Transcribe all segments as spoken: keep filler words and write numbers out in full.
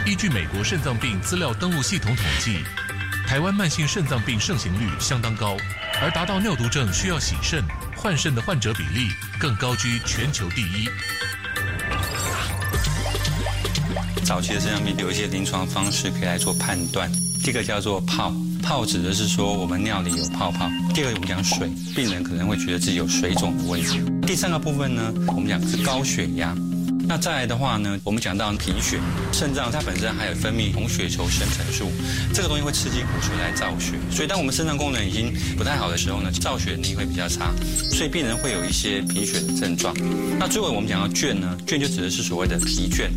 依据美国肾脏病资料登录系统统计，台湾慢性肾脏病盛行率相当高，而达到尿毒症需要洗肾、换肾的患者比例更高居全球第一。 早期的肾脏病有一些临床方式可以来做判断，第一个叫做泡，泡指的是说我们尿里有泡泡；第二个我们讲水，病人可能会觉得自己有水肿的问题；第三个部分呢，我们讲是高血压。那再来的话呢，我们讲到贫血，肾脏它本身还有分泌红血球生成素，这个东西会刺激骨髓来造血，所以当我们肾脏功能已经不太好的时候呢，造血能力会比较差，所以病人会有一些贫血的症状。那最后我们讲到倦呢，倦就指的是所谓的疲倦。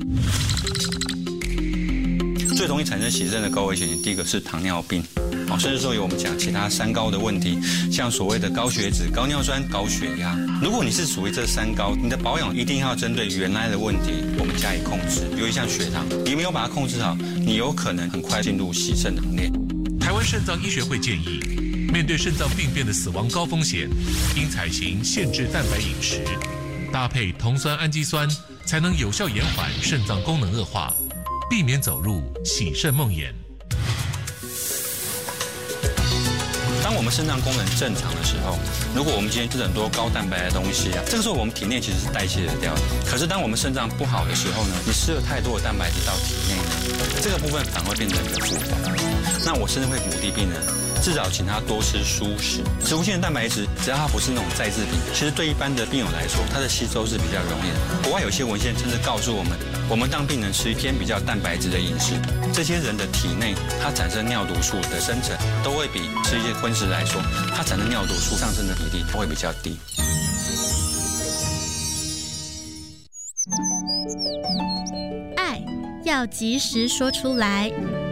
最容易产生洗肾的高危险群，第一个是糖尿病，哦，甚至说有我们讲其他三高的问题，像所谓的高血脂、高尿酸、高血压。如果你是属于这三高，你的保养一定要针对原来的问题，我们加以控制。尤其像血糖，你没有把它控制好，你有可能很快进入洗肾的行列。 台湾肾脏医学会建议，面对肾脏病变的死亡高风险，应采行限制蛋白饮食，搭配酮酸氨基酸，才能有效延缓肾脏功能恶化，避免走入洗肾梦魇。 当我们肾脏功能正常的时候，如果我们今天吃很多高蛋白的东西啊，这个时候我们体内其实是代谢得掉的。可是当我们肾脏不好的时候呢，你吃了太多的蛋白质到体内呢，这个部分反而会变成一个负担。那我甚至会鼓励病人，至少请他多吃蔬食。植物性的蛋白质，只要它不是那种再制品，其实对一般的病友来说，它的吸收是比较容易的。国外有些文献甚至告诉我们，我们当病人吃偏比较蛋白质的饮食，这些人的体内它产生尿毒素的生成，都会比吃一些荤食来说，它产生尿毒素上升的比例它会比较低。 爱要及时说出来。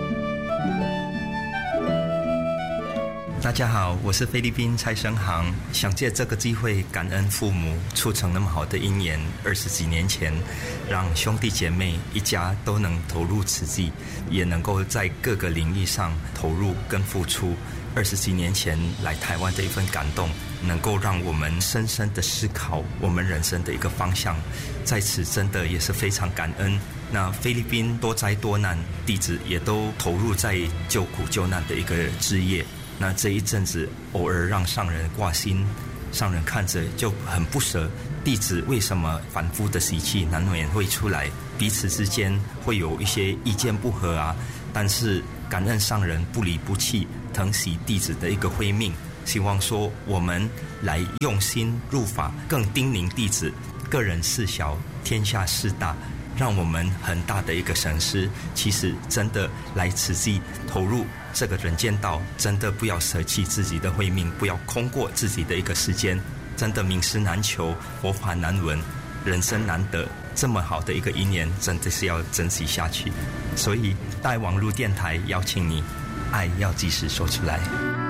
大家好，我是菲律宾蔡生航，想借这个机会感恩父母促成那么好的姻缘，二十几年前让兄弟姐妹一家都能投入慈济，也能够在各个领域上投入跟付出。二十几年前来台湾的一份感动，能够让我们深深的思考我们人生的一个方向，在此真的也是非常感恩。那菲律宾多灾多难，弟子也都投入在救苦救难的一个志业。那这一阵子偶尔让上人挂心，上人看着就很不舍，弟子为什么反复的习气难免会出来，彼此之间会有一些意见不合啊，但是感恩上人不离不弃，疼惜弟子的一个慧命，希望说我们来用心入法，更叮咛弟子，个人事小，天下事大，让我们很大的一个省思。其实真的来慈济投入这个人间道，真的不要舍弃自己的慧命，不要空过自己的一个时间。真的名师难求，佛法难闻，人生难得，这么好的一个因缘，真的是要珍惜下去。所以带网络电台邀请你，爱要及时说出来。